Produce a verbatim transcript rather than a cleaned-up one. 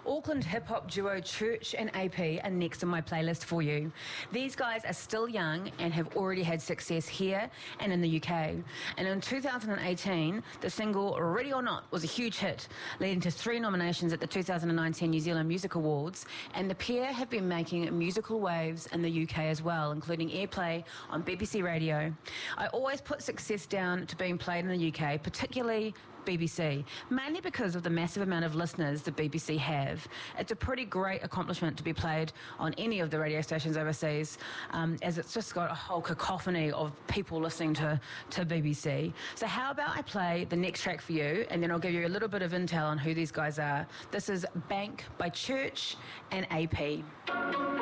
Auckland hip-hop duo Church and A P are next on my playlist for you. These guys are still young and have already had success here and in the U K. And in two thousand eighteen, the single Ready or Not was a huge hit, leading to three nominations at the two thousand nineteen New Zealand Music Awards. And the pair have been making musical waves in the U K as well, including airplay on B B C Radio. I always put success down to being played in the U K, particularly B B C, mainly because of the massive amount of listeners the B B C have. It's a pretty great accomplishment to be played on any of the radio stations overseas, um, as it's just got a whole cacophony of people listening to, to B B C. So how about I play the next track for you, and then I'll give you a little bit of intel on who these guys are. This is Bank by Church and A P.